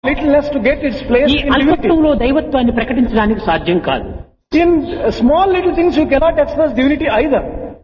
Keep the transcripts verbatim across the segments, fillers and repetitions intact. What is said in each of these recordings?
littleness to get its place ఈ in divinity. అల్పత్వంలో దైవత్వాన్ని ప్రకటించడానికి సాధ్యం కాదు. In small little things you cannot express divinity either.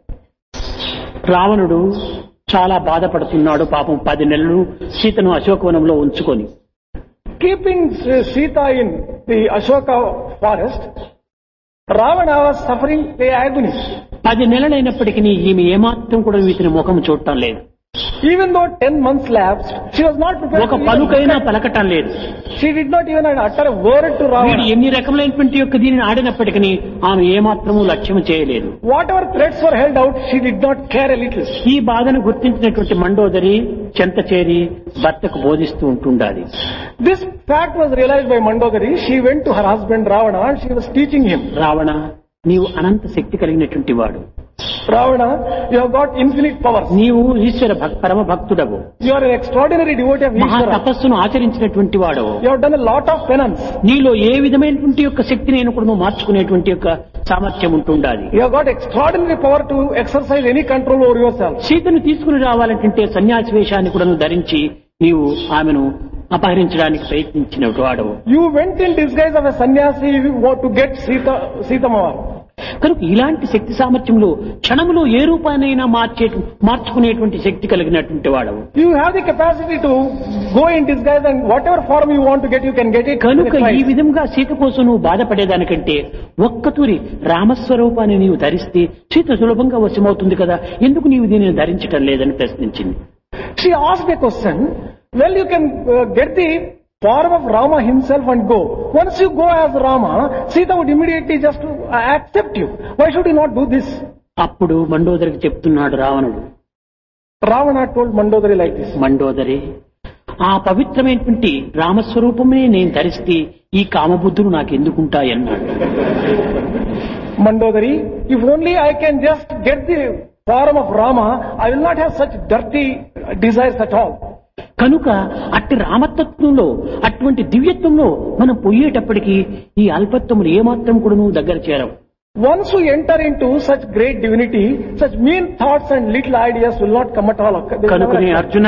రావణుడు చాలా బాధపడుతున్నాడు పాపం పది నెలలు సీతను అశోకవనంలో ఉంచుకొని. Keeping Sita in the Ashoka forest, Ravana was suffering the agony. పది నెలలైనప్పటికీ ఈమె ఏమాత్రం కూడా ఇతని ముఖం చూడటం లేదు. Even though ten months lapsed, she was not prepared ఒక to పలుకైనా even, పలకటం లేదు. she did not even utter a word to వీడు Ravana. ఎన్ని రకములైనటువంటి యొక్క దీనిని ఆడినప్పటికీ ఆమె ఏమాత్రము లక్ష్యం చేయలేదు. Whatever threats were held out, she did not care a little. ఈ బాధను గుర్తించినటువంటి మండోదరి చెంత చేరి భర్తకు బోధిస్తూ ఉంటుండాలి. This fact was realized by Mandodari. She went to her husband Ravana and she was teaching him. Ravana, నీవు అనంత శక్తి కలిగినటువంటి వాడు. Ravana, you have got infinite powers. నీవు ఈశ్వర భక్ పరమ భక్తుడవు. You are an extraordinary devotee of మహా Ishvara. తపస్సును ఆచరించినటువంటి వాడవు. You have done a lot of penance. నీలో ఏ విధమైనటువంటి యొక్క శక్తిని నేను కూడా నువ్వు మార్చుకునేటువంటి యొక్క సామర్థ్యం ఉంటుండాలి. You have got extraordinary power to exercise any control over yourself. సీతను తీసుకుని రావాలంటే సన్యాసి వేషాన్ని కూడా నువ్వు ధరించి నీవు ఆమెను అపహరించడానికి ప్రయత్నించిన వాడవు. You went in disguise of a sannyasi to get Sita, Sita Mama. కనుక ఇలాంటి శక్తి సామర్థ్యంలో క్షణములో ఏ రూపానైనా మార్చే మార్చుకునేటువంటి శక్తి కలిగినటువంటి వాడవు. You have the capacity to go in disguise and whatever form you want to get, you can get it. కనుక ఈ విధంగా సీత కోసం నువ్వు బాధపడేదానికంటే ఒక్కతూరి రామస్వరూపాన్ని నీవు ధరిస్తే సీత సులభంగా వశమవుతుంది కదా, ఎందుకు నీవు దీనిని ధరించటం లేదని ప్రశ్నించింది. She asked a question. Well, you can uh, get the form of Rama himself and go. Once you go as Rama, Sita would immediately just uh, accept you. Why should you not do this? అప్పుడు మండోదరికి చెప్తున్నాడు రావణుడు. Ravana told Mandodari like this. Mandodari, ఆ పవిత్రమైనటువంటి రామస్వరూపమే నేను ధరిస్తే ఈ కామబుద్ధులు నాకు ఎందుకుంటాయన్నాడు. Mandodari, if only I can just get the form of Rama, I will not have such dirty desires at all. కనుక అట్టి రామతత్వంలో అటువంటి దివ్యత్వంలో మనం పోయేటప్పటికీ ఈ అల్పత్వములు ఏమాత్రం కూడా నువ్వు దగ్గర చేరవు. Once you enter into such great divinity, such mean thoughts and little ideas will not come at all. కనుకనే అర్జున,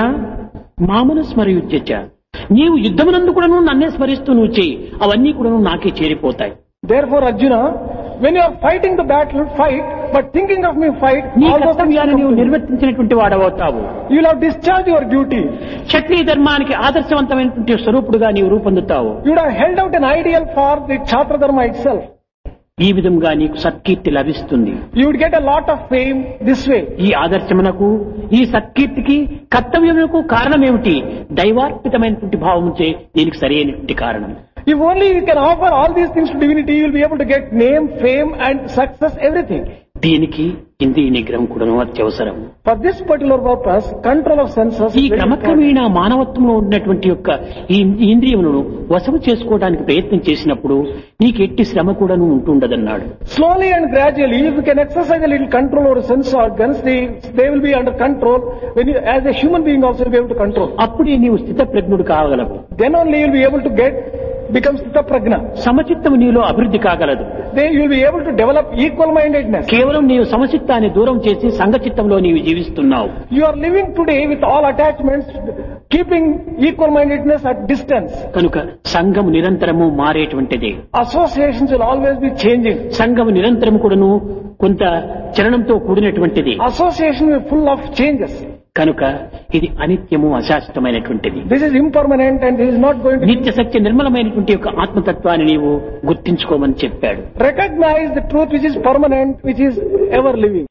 మామను స్మరయుజ్యచ, నీవు యుద్ధమునందు కూడా నువ్వు నన్నే స్మరిస్తూ నువ్వు చేయి, అవన్నీ కూడా నువ్వు నాకే చేరిపోతాయి. Therefore, Arjuna, when you are fighting the battle, fight, but thinking of me, fight. నీ కర్తవ్యాన్ని నీవు నిర్వర్తించినటువంటి వాడవుతావు. You will have discharged your duty. క్షత్రియ ధర్మానికి ఆదర్శవంతమైనటువంటి స్వరూపుడుగా నీవు రూపొందుతావు. You would have held out an ideal for the Kshatriya Dharma itself. ఈ విధంగా నీకు సత్కీర్తి లభిస్తుంది. You would get a lot of fame this way. ఈ ఆదర్శమునకు, ఈ సత్కీర్తికి, కర్తవ్యమునకు కారణమేమిటి? దైవార్పితమైనటువంటి భావముచే దీనికి సరైనటువంటి కారణం. If only you can offer all these things to divinity, you will be able to get name, fame and success, everything. దీనికి ఇంద్రియ నిగ్రహం కూడా అత్యవసరం. For this particular purpose, control of senses. ఈ క్రమక్రమేణ మానవత్వంలో ఉన్నటువంటి యొక్క ఈ ఇంద్రియములను వశము చేసుకోవడానికి ప్రయత్నం చేసినప్పుడు నీకు ఎట్టి శ్రమ కూడా ఉంటుండదన్నాడు. Slowly and gradually, if you can exercise a little control over sense organs, they, they will be under control. When you, as a human being also, you will be able to control. అప్పుడే నీవు స్థిత ప్రజ్ఞుడు కాగలవు. Then only you will be able to get become Sthita Prajna. సమచిత్తము నీలో అభివృద్ధి కాగలదు. Then you will be able to develop equal mindedness. కేవలం నీవు సమచిత్తాన్ని దూరం చేసి సంఘచిత్తంలో నీవు జీవిస్తున్నావు. You are living today with all attachments, keeping equal mindedness at distance. కనుక సంఘం నిరంతరము మారేటువంటిది. Associations will always be changing. సంఘం నిరంతరము కూడాను కొంత చలనంతో కూడినటువంటిది. Association is full of changes. కనుక ఇది అనిత్యము, అశాశ్వతమైనటువంటిది. This is impermanent and this is not going to. నిత్య సత్య నిర్మలమైనటువంటి యొక్క ఆత్మతత్వాన్ని నీవు గుర్తించుకోమని చెప్పాడు. Recognize the truth which is permanent, which is ever living.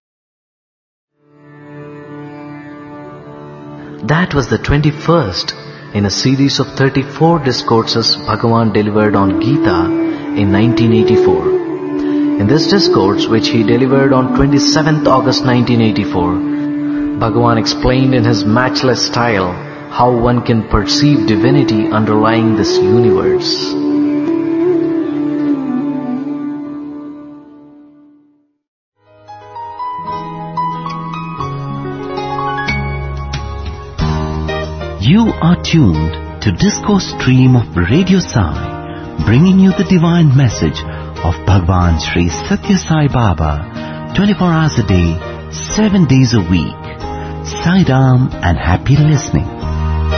That was the twenty-first in a series of thirty-four discourses Bhagavan delivered on Gita in nineteen eighty-four. In this discourse, which he delivered on twenty-seventh August nineteen eighty-four, Bhagavan explained in his matchless style how one can perceive divinity underlying this universe. You are tuned to Discourse Stream of Radio Sai, bringing you the divine message of Bhagavan Sri Satya Sai Baba, twenty-four hours a day, seven days a week. Sai Ram and happy listening.